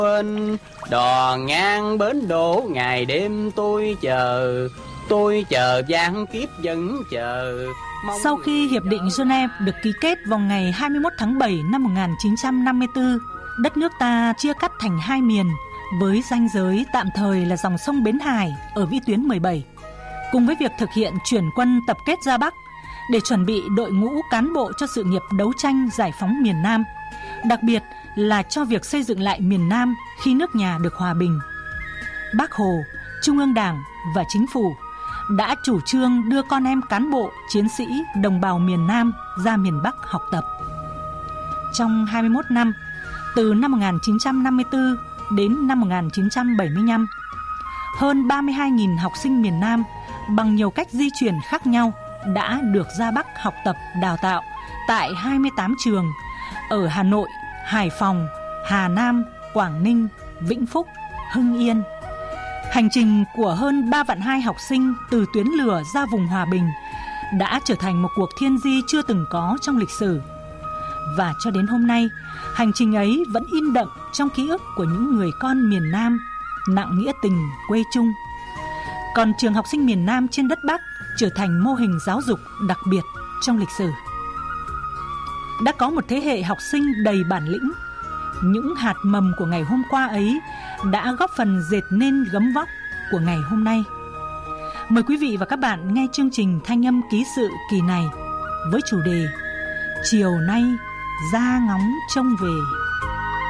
Đò ngang bến đỗ ngày đêm tôi chờ giang kiếp vẫn chờ. Sau khi Hiệp định Geneva được ký kết vào ngày 21 tháng 7 năm 1954, đất nước ta chia cắt thành hai miền với ranh giới tạm thời là dòng sông Bến Hải ở vĩ tuyến 17. Cùng với việc thực hiện chuyển quân tập kết ra Bắc để chuẩn bị đội ngũ cán bộ cho sự nghiệp đấu tranh giải phóng miền Nam, đặc biệt là cho việc xây dựng lại miền Nam khi nước nhà được hòa bình. Bác Hồ, Trung ương Đảng và Chính phủ đã chủ trương đưa con em cán bộ, chiến sĩ, đồng bào miền Nam ra miền Bắc học tập. Trong 21 năm, từ năm 1954 đến năm 1975, hơn 32.000 học sinh miền Nam bằng nhiều cách di chuyển khác nhau đã được ra Bắc học tập đào tạo tại 28 trường ở Hà Nội, Hải Phòng, Hà Nam, Quảng Ninh, Vĩnh Phúc, Hưng Yên. Hành trình của hơn 3,2 vạn học sinh từ tuyến lửa ra vùng hòa bình đã trở thành một cuộc thiên di chưa từng có trong lịch sử. Và cho đến hôm nay, hành trình ấy vẫn in đậm trong ký ức của những người con miền Nam, nặng nghĩa tình quê chung. Còn trường học sinh miền Nam trên đất Bắc trở thành mô hình giáo dục đặc biệt trong lịch sử. Đã có một thế hệ học sinh đầy bản lĩnh. Những hạt mầm của ngày hôm qua ấy đã góp phần dệt nên gấm vóc của ngày hôm nay. Mời quý vị và các bạn nghe chương trình Thanh âm ký sự kỳ này với chủ đề Chiều nay ra ngóng trông về.